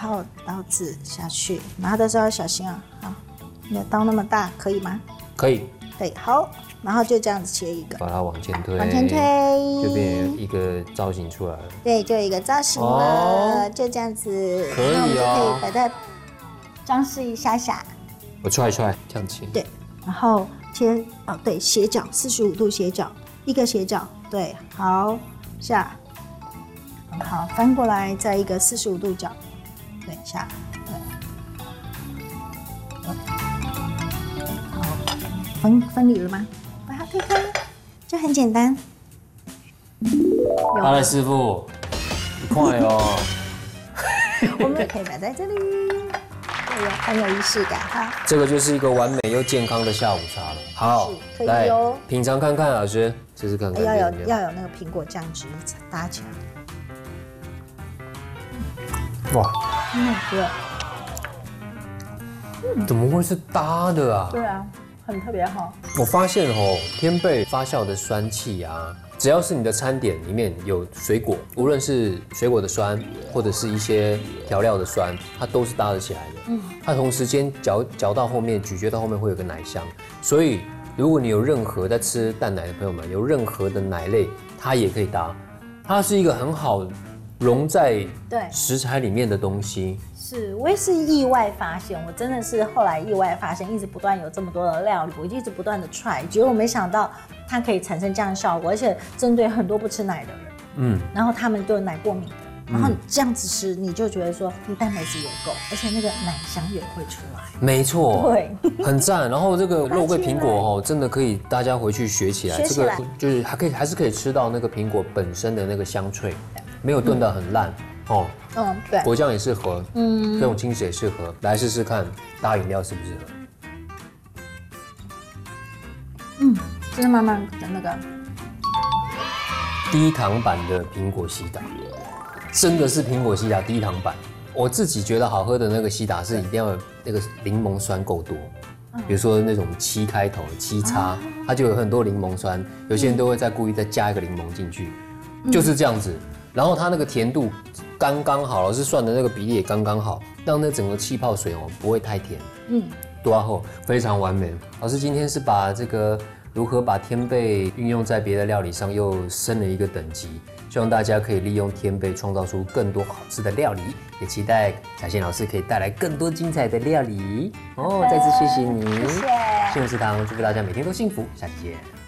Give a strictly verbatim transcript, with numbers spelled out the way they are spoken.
后刀子下去，拿的时候要小心啊。好，你的刀那么大，可以吗？ 可以。 对，好，然后就这样子切一个， 把它往前推， 往前推， 就变成一个造型出来了。 对，就有一个造型了，哦、就这样子。 可以啊， 那我们就可以把它装饰一下下。 我踹一踹，这样切。 对，然后切哦，对，斜角，四十五度斜角，一个斜角，对，好下，很好，翻过来，再一个四十五度角，对下，对，好，分分离了吗？把它推开，就很简单。 好嘞，师傅，快哦！ 我们可以摆在这里。有很有仪式感哈， 这个就是一个完美又健康的下午茶了。好， 可以来哦， 品尝看看，老师试试看看。 要有要有那个苹果酱汁搭起来。哇， 嗯，对。 怎么会是搭的啊？ 对啊，很特别哈。 我发现哦，天贝发酵的酸气啊。只要是你的餐点里面有水果，无论是水果的酸，或者是一些调料的酸，它都是搭得起来的。嗯，它同时间嚼嚼到后面，咀嚼到后面会有个奶香。所以，如果你有任何在吃蛋奶的朋友们，有任何的奶类，它也可以搭。它是一个很好融在食材里面的东西。 是，我也是意外发现，我真的是后来意外发现，一直不断有这么多的料理，我就一直不断的 try， 结果我没想到它可以产生这样的效果，而且针对很多不吃奶的人，嗯，然后他们都有奶过敏的，然后这样子吃，你就觉得说你蛋白质也够，而且那个奶香也会出来。 没错， 对， 很赞。然后这个肉桂苹果哦，真的可以大家回去学起来， 学起来这个就是还可以还是可以吃到那个苹果本身的那个香脆，没有炖到很烂。哦， 嗯，对， 果酱也适合，嗯，这种轻食也适合，来试试看搭饮料适不适合？ 嗯，真的慢慢的那个低糖版的苹果西打，真的是苹果西打低糖版。我自己觉得好喝的那个西打是一定要有那个柠檬酸够多，比如说那种七开头七叉，它就有很多柠檬酸，有些人都会再故意再加一个柠檬进去，就是这样子。然后它那个甜度刚刚好，老师算的那个比例也刚刚好，让那整个气泡水哦不会太甜，嗯，多厚非常完美。老师今天是把这个如何把天贝运用在别的料理上又升了一个等级，希望大家可以利用天贝创造出更多好吃的料理，也期待小倩老师可以带来更多精彩的料理哦。再次谢谢你， 谢谢， 幸福食堂祝福大家每天都幸福，下期见。